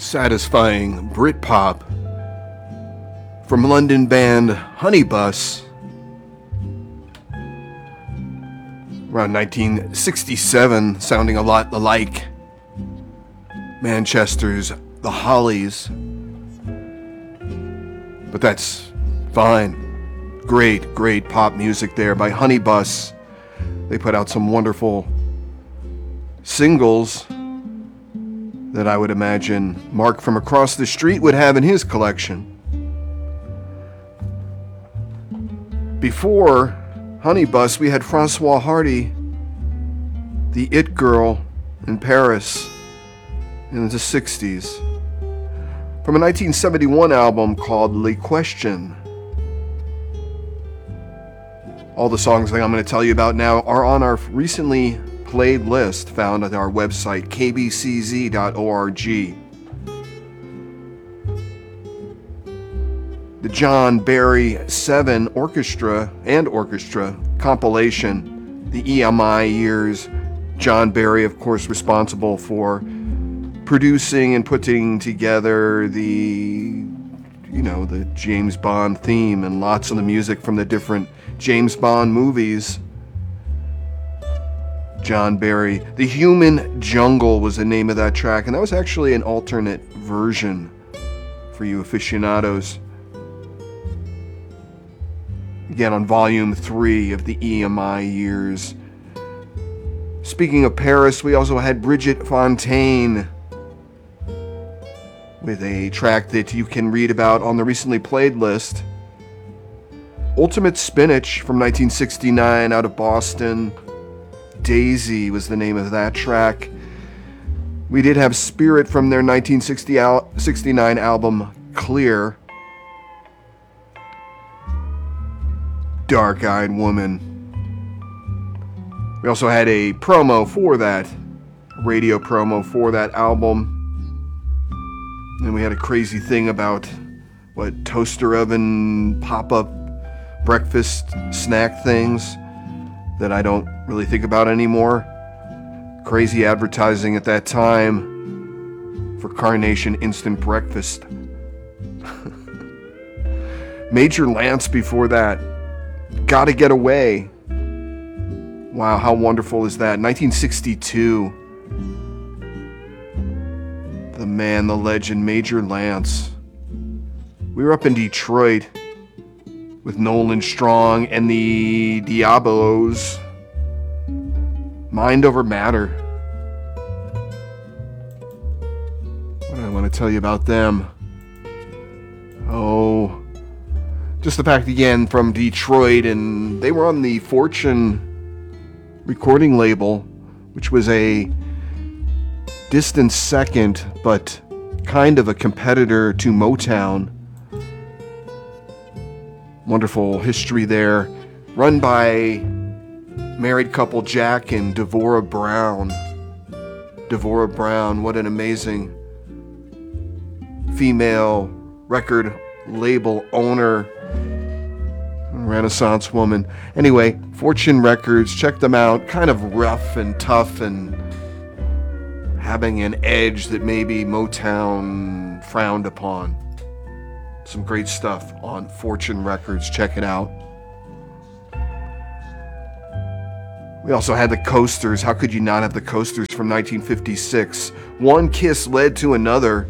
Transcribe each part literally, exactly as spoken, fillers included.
satisfying Britpop from London band Honeybus around nineteen sixty-seven, sounding a lot like Manchester's The Hollies. But that's fine. Great, great pop music there by Honeybus. They put out some wonderful singles that I would imagine Mark from across the street would have in his collection. Before Honeybus, we had Francois Hardy, the It Girl in Paris in the sixties, from a nineteen seventy-one album called Le Question. All the songs that I'm going to tell you about now are on our recently played list found at our website, k b c z dot org. The John Barry seven Orchestra and Orchestra compilation, the E M I years. John Barry, of course, responsible for producing and putting together the, you know, the James Bond theme and lots of the music from the different James Bond movies. John Barry. The Human Jungle was the name of that track, and that was actually an alternate version for you aficionados. Again, on volume three of the E M I years. Speaking of Paris, we also had Bridget Fontaine with a track that you can read about on the recently played list. Ultimate Spinach from nineteen sixty-nine out of Boston. Daisy was the name of that track. We did have Spirit from their nineteen sixty-nine album Clear. Dark-Eyed Woman. We also had a promo for that, radio promo for that album. And we had a crazy thing about what toaster oven pop-up breakfast snack things that I don't really think about anymore. Crazy advertising at that time for Carnation Instant Breakfast. Major Lance before that. Gotta Get Away. Wow, how wonderful is that? nineteen sixty-two. The man, the legend, Major Lance. We were up in Detroit with Nolan Strong and the Diablos. Mind Over Matter. What do I want to tell you about them? Oh, just the fact, again, from Detroit, and they were on the Fortune recording label, which was a distant second, but kind of a competitor to Motown. Wonderful history there, run by married couple Jack and Devorah Brown. Devorah Brown, what an amazing female record label owner, Renaissance woman. Anyway, Fortune Records, check them out. Kind of rough and tough and having an edge that maybe Motown frowned upon. Some great stuff on Fortune Records. Check it out. We also had the Coasters. How could you not have the Coasters from nineteen fifty-six? One Kiss Led to Another.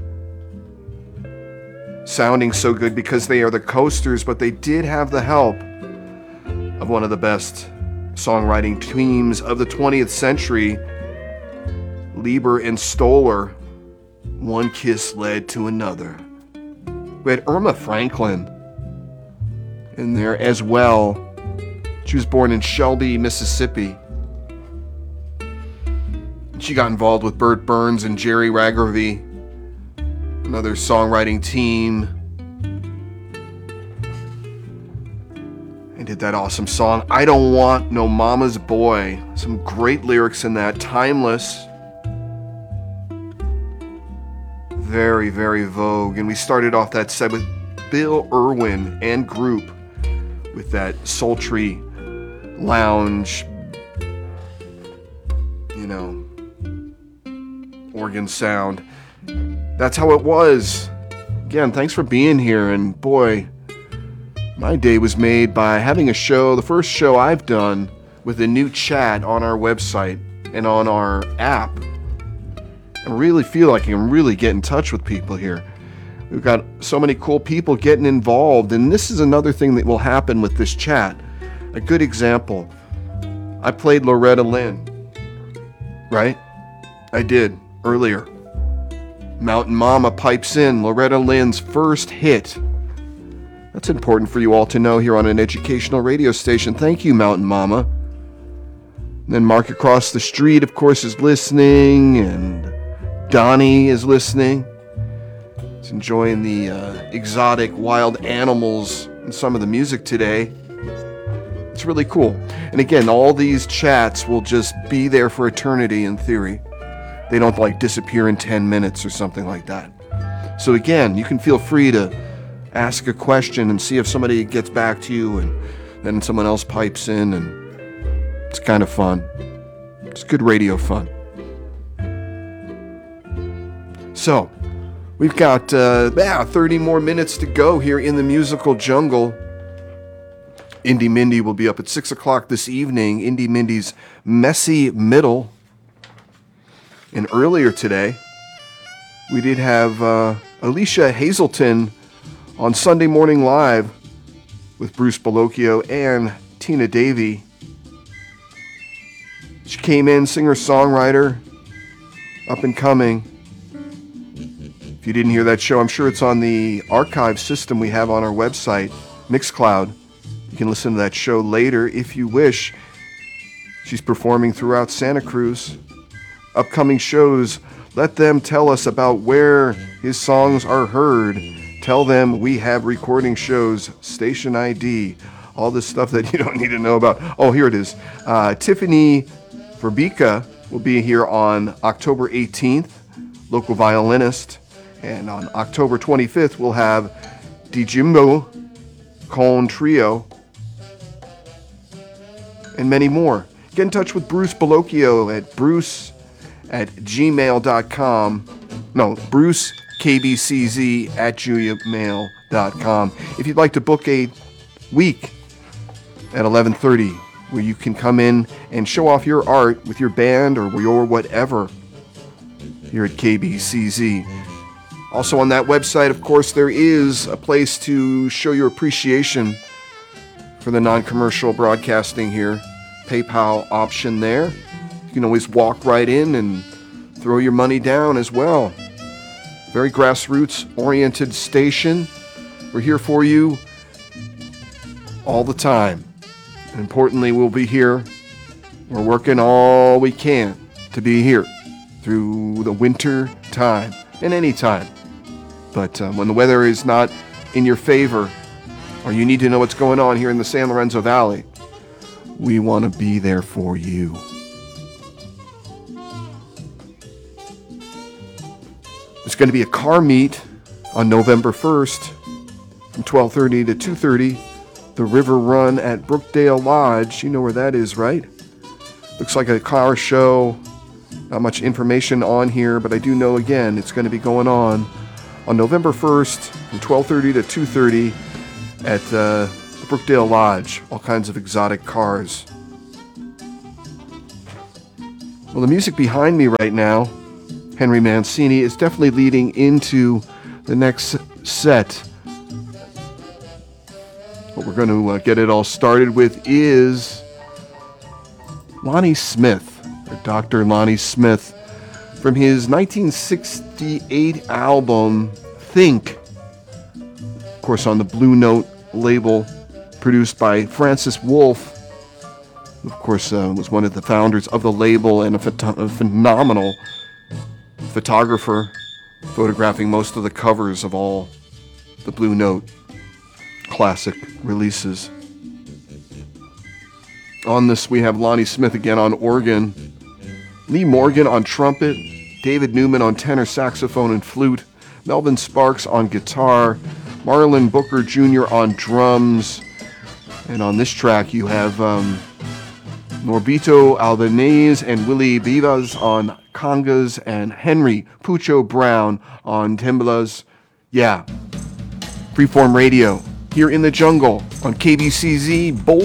Sounding so good because they are the Coasters, but they did have the help of one of the best songwriting teams of the twentieth century, Lieber and Stoller. One Kiss Led to Another. We had Irma Franklin in there as well. She was born in Shelby, Mississippi. She got involved with Bert Burns and Jerry Ragovi, another songwriting team, and did that awesome song, I Don't Want No Mama's Boy. Some great lyrics in that, timeless. Very, very vogue. And we started off that set with Bill Irwin and group with that sultry lounge, you know, organ sound. that's how it was. Again, thanks for being here. And boy, my day was made by having a show, the first show I've done with a new chat on our website and on our app. I really feel like I can really get in touch with people here. We've got so many cool people getting involved, and this is another thing that will happen with this chat. A good example. I played Loretta Lynn, right? I did earlier. Mountain Mama pipes in, Loretta Lynn's first hit. That's important for you all to know here on an educational radio station. Thank you, Mountain Mama. And then Mark across the street, of course, is listening, and Donnie is listening. He's enjoying the uh, exotic wild animals and some of the music today. It's really cool. And again, all these chats will just be there for eternity in theory. They don't like disappear in ten minutes or something like that. So again, you can feel free to ask a question and see if somebody gets back to you, and then someone else pipes in, and it's kind of fun. It's good radio fun. So, we've got uh, yeah, thirty more minutes to go here in the musical jungle. Indie Mindy will be up at six o'clock this evening. Indie Mindy's Messy Middle. And earlier today, we did have uh, Alicia Hazelton on Sunday Morning Live with Bruce Bellocchio and Tina Davey. She came in, singer-songwriter, up and coming. If you didn't hear that show, I'm sure it's on the archive system we have on our website, Mixcloud. You can listen to that show later if you wish. She's performing throughout Santa Cruz. Upcoming shows, let them tell us about where his songs are heard. Tell them we have recording shows, station I D, all this stuff that you don't need to know about. Oh, here it is. Uh, Tiffany Verbeeka will be here on October eighteenth, local violinist. And on October twenty-fifth, we'll have Dijimbo Cone Trio and many more. Get in touch with Bruce Bellocchio at bruce at gmail dot com. No, Bruce K B C Z at gmail dot com. If you'd like to book a week at eleven thirty where you can come in and show off your art with your band or your whatever here at K B C Z. Also on that website, of course, there is a place to show your appreciation for the non-commercial broadcasting here. PayPal option there. You can always walk right in and throw your money down as well. Very grassroots-oriented station. We're here for you all the time. And importantly, we'll be here. We're working all we can to be here through the winter time and any time. But uh, when the weather is not in your favor, or you need to know what's going on here in the San Lorenzo Valley, we want to be there for you. There's going to be a car meet on November first from twelve thirty to two thirty. The River Run at Brookdale Lodge. You know where that is, right? Looks like a car show. Not much information on here, but I do know, again, it's going to be going on on November first from twelve thirty to two thirty at uh, the Brookdale Lodge. All kinds of exotic cars. Well, the music behind me right now, Henry Mancini, is definitely leading into the next set. What we're going to uh, get it all started with is Lonnie Smith, or Doctor Lonnie Smith, from his nineteen sixty-eight album, Think. Of course, on the Blue Note label, produced by Francis Wolff, who of course uh, was one of the founders of the label and a, photo- a phenomenal photographer, photographing most of the covers of all the Blue Note classic releases. On this, we have Lonnie Smith again on organ, Lee Morgan on trumpet, David Newman on tenor saxophone and flute, Melvin Sparks on guitar, Marlon Booker Junior on drums, and on this track you have um, Norberto Albanese and Willie Vivas on congas and Henry Pucho Brown on timbales. Yeah, Freeform Radio here in the jungle on K B C Z. Bold